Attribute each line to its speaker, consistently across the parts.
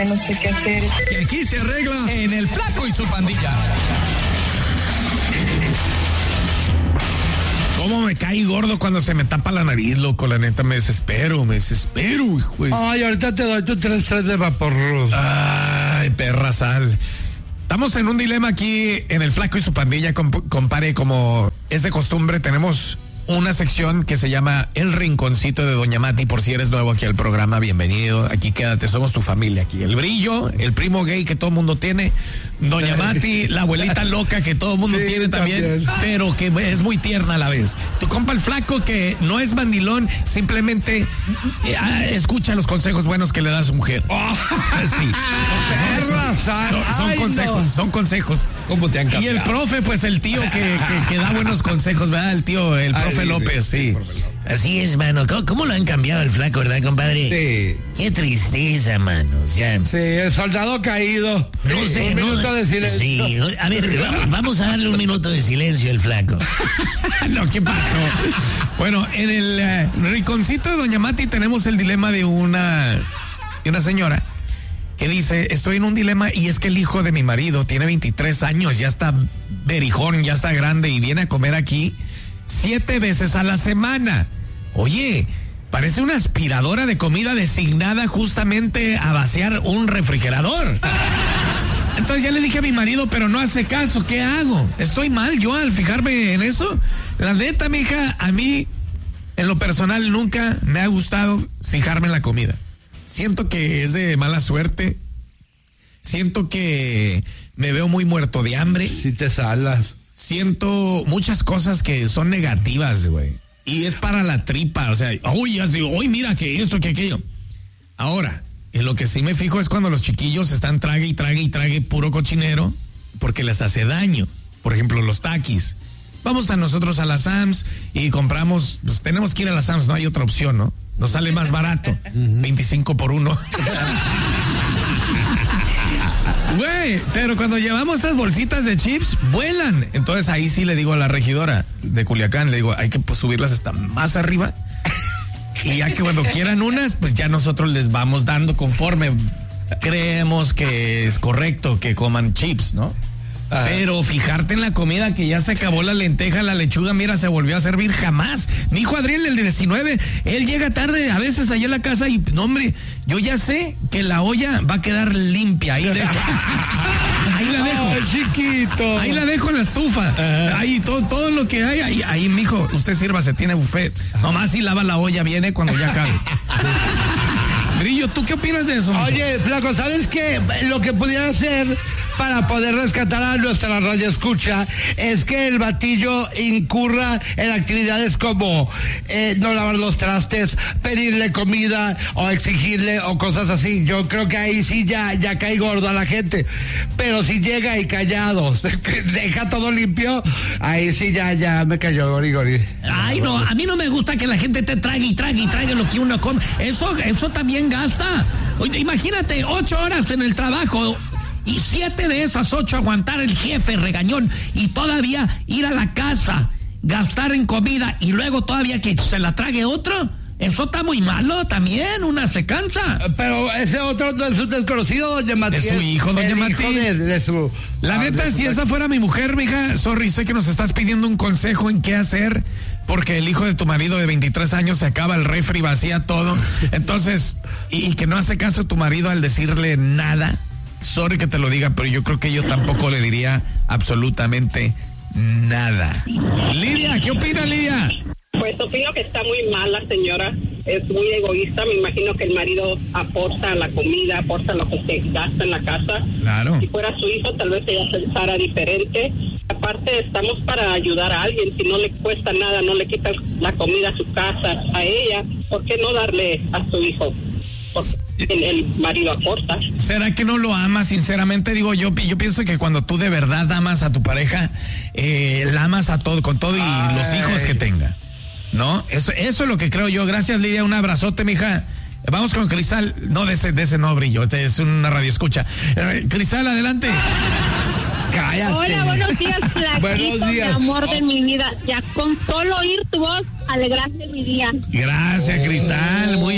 Speaker 1: No sé qué hacer.
Speaker 2: Que aquí se arregla en El Flaco y su Pandilla. ¿Cómo me cae gordo cuando se me tapa la nariz, loco? La neta, me desespero, hijo.
Speaker 3: Ay, ahorita te doy tu 3-3 de Vaporrus.
Speaker 2: Ay, perra sal. Estamos en un dilema aquí en El Flaco y su Pandilla, compare, como es de costumbre, tenemos una sección que se llama El Rinconcito de Doña Mati. Por si eres nuevo aquí al programa, bienvenido. Aquí quédate, somos tu familia aquí. El Brillo, el primo gay que todo mundo tiene, Doña Mati, la abuelita loca que todo mundo tiene también, pero que es muy tierna a la vez. Tu compa el Flaco, que no es mandilón, simplemente escucha los consejos buenos que le da a su mujer. Sí. Son consejos.
Speaker 3: ¿Cómo te han cambiado?
Speaker 2: Y el profe, pues el tío que da buenos consejos, ¿verdad? El profe López, sí. Así es, mano. ¿Cómo lo han cambiado el Flaco, verdad, compadre?
Speaker 3: Sí.
Speaker 2: Qué tristeza, mano. O sea,
Speaker 3: sí, el soldado caído.
Speaker 2: No sé,
Speaker 3: un minuto de silencio.
Speaker 2: Sí, a ver, vamos a darle un minuto de silencio al Flaco. No, ¿qué pasó? Bueno, en el rinconcito de Doña Mati tenemos el dilema de una señora que dice: estoy en un dilema y es que el hijo de mi marido tiene 23 años, ya está berijón, ya está grande y viene a comer aquí 7 veces a la semana. Oye, parece una aspiradora de comida designada justamente a vaciar un refrigerador. Entonces ya le dije a mi marido, pero no hace caso. ¿Qué hago? ¿Estoy mal yo al fijarme en eso? La neta, mija, a mí, en lo personal, nunca me ha gustado fijarme en la comida. Siento que es de mala suerte. Siento que me veo muy muerto de hambre.
Speaker 3: Si te salas.
Speaker 2: Siento muchas cosas que son negativas, güey. Y es para la tripa, o sea, hoy mira que esto, que aquello. Ahora, en lo que sí me fijo es cuando los chiquillos están trague y trague puro cochinero, porque les hace daño. Por ejemplo, los taquis. Vamos a nosotros a la Sam's y compramos, pues tenemos que ir a la Sam's, no hay otra opción, ¿no? Nos sale más barato, 25 por 1. Güey, pero cuando llevamos estas bolsitas de chips, vuelan. Entonces ahí sí le digo a la regidora de Culiacán, le digo, hay que subirlas hasta más arriba. Y ya que cuando quieran unas, pues ya nosotros les vamos dando conforme creemos que es correcto que coman chips, ¿no? Ajá. Pero fijarte en la comida, que ya se acabó la lenteja, la lechuga, mira, se volvió a servir jamás. Mi hijo Adriel, el de 19, él llega tarde a veces allá en la casa y, no, hombre, yo ya sé que la olla va a quedar limpia. Ahí la dejo.
Speaker 3: Oh, chiquito.
Speaker 2: Ahí la dejo en la estufa. Ahí todo lo que hay, ahí, mijo, usted sírvase, tiene buffet. Nomás si lava la olla, viene cuando ya acabe. Brillo, ¿tú qué opinas de eso?
Speaker 3: Oye, Flaco, ¿sabes qué? Lo que pudiera hacer para poder rescatar a nuestra radio escucha es que el batillo incurra en actividades como no lavar los trastes, pedirle comida o exigirle o cosas así. Yo creo que ahí sí ya cae gordo a la gente. Pero si llega y callado, deja todo limpio, ahí sí ya me cayó gori.
Speaker 2: Ay, no, a mí no me gusta que la gente te trague y trague lo que uno come. Eso también gasta. Oye, imagínate, 8 horas en el trabajo y 7 de esas 8 aguantar el jefe regañón y todavía ir a la casa, gastar en comida y luego todavía que se la trague otro. Eso está muy malo también, una se cansa.
Speaker 3: Pero ese otro no es un desconocido, doña Mati.
Speaker 2: Es su hijo, doña Mati. La neta,
Speaker 3: de
Speaker 2: si esa fuera mi mujer, mija, sorry, sé que nos estás pidiendo un consejo en qué hacer, porque el hijo de tu marido de 23 años se acaba el refri, vacía todo. Entonces, y que no hace caso tu marido al decirle nada. Sorry que te lo diga, pero yo creo que yo tampoco le diría absolutamente nada. Lidia, ¿qué opina, Lidia?
Speaker 4: Pues opino que está muy mal la señora, es muy egoísta. Me imagino que el marido aporta la comida, aporta lo que se gasta en la casa.
Speaker 2: Claro.
Speaker 4: Si fuera su hijo, tal vez ella pensara diferente. Aparte, estamos para ayudar a alguien. Si no le cuesta nada, no le quitan la comida a su casa, a ella, ¿por qué no darle a su hijo? Porque el marido aporta.
Speaker 2: ¿Será que no lo ama? Sinceramente, digo, yo pienso que cuando tú de verdad amas a tu pareja, la amas a todo, con todo y los hijos que tenga. ¿No? Eso es lo que creo yo. Gracias, Lidia, un abrazote, mija. Vamos con Cristal. No, de ese no, Brillo, es una radio escucha. Cristal, adelante.
Speaker 3: Cállate.
Speaker 1: Hola, buenos días, Flaquito,
Speaker 3: Buenos días.
Speaker 1: mi amor de mi vida. Ya con solo oír tu voz, alegraste mi día.
Speaker 2: Gracias, Cristal. Muy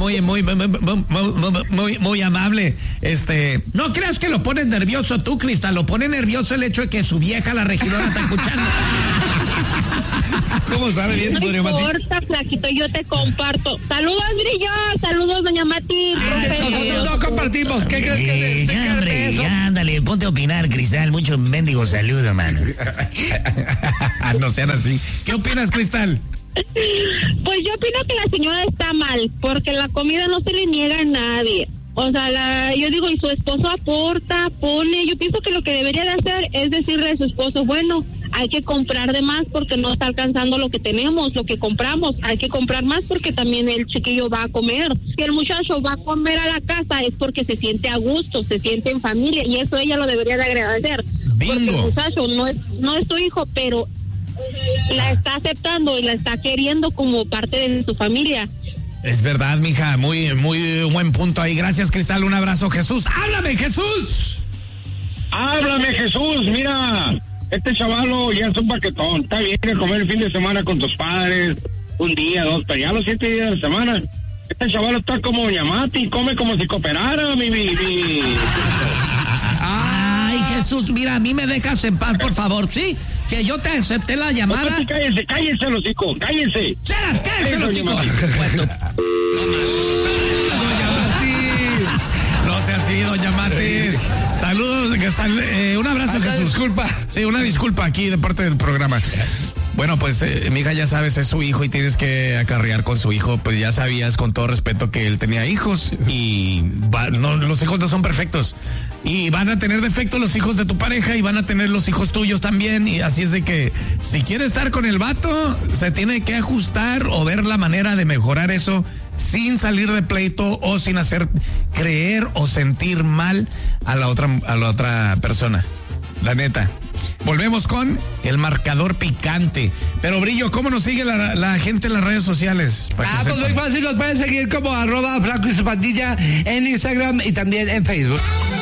Speaker 2: amable. No creas que lo pones nervioso tú, Cristal. Lo pone nervioso el hecho de que su vieja, la regidora, está escuchando. ¿Cómo sabe bien,
Speaker 1: No
Speaker 2: doña Mati?
Speaker 1: importa, Flaquito, yo te comparto. Saludos, Brillo. Saludos, doña Mati.
Speaker 3: Nosotros no compartimos. ¿Qué crees que
Speaker 5: Ya,
Speaker 3: de
Speaker 5: hombre,
Speaker 3: eso?
Speaker 5: ya, ándale, ponte a opinar, Cristal. Muchos mendigos saludos, mano.
Speaker 2: No sean así. ¿Qué opinas, Cristal?
Speaker 1: Pues yo opino que la señora está mal, porque la comida no se le niega a nadie. O sea, yo digo, y su esposo aporta, pone. Yo pienso que lo que debería de hacer es decirle a su esposo, bueno, hay que comprar de más porque no está alcanzando lo que tenemos, lo que compramos. Hay que comprar más porque también el chiquillo va a comer. Si el muchacho va a comer a la casa es porque se siente a gusto, se siente en familia, y eso ella lo debería de agradecer.
Speaker 2: Bingo.
Speaker 1: Porque el muchacho no es su hijo, pero la está aceptando y la está queriendo como parte de su familia.
Speaker 2: Es verdad, mija, muy buen punto ahí. Gracias, Cristal, un abrazo. Jesús, háblame, Jesús.
Speaker 6: Háblame, Jesús, mira, este chavalo ya es un paquetón. Está bien de comer el fin de semana con tus padres, un día, dos, pero ya los 7 días de la semana. Este chavalo está como doña Mati, come como si cooperara, mi.
Speaker 5: Ay, Jesús, mira, a mí me dejas en paz, por favor, ¿sí? Que yo te acepté la llamada.
Speaker 6: Sí, cállense los hijos, cállense.
Speaker 5: ¡Cállense los chicos!
Speaker 2: No sea así, doña Mati. Saludos, un abrazo, Jesús.
Speaker 3: Disculpa.
Speaker 2: Sí, una disculpa aquí de parte del programa. Bueno, pues mi hija, ya sabes, es su hijo y tienes que acarrear con su hijo. Pues ya sabías, con todo respeto, que él tenía hijos y los hijos no son perfectos. Y van a tener defectos los hijos de tu pareja y van a tener los hijos tuyos también. Y así es de que si quiere estar con el vato, se tiene que ajustar o ver la manera de mejorar eso sin salir de pleito o sin hacer creer o sentir mal a la otra persona. La neta. Volvemos con el marcador picante. Pero, Brillo, ¿cómo nos sigue la gente en las redes sociales?
Speaker 3: Pues muy fácil, nos pueden seguir como @Flaco y su pandilla en Instagram y también en Facebook.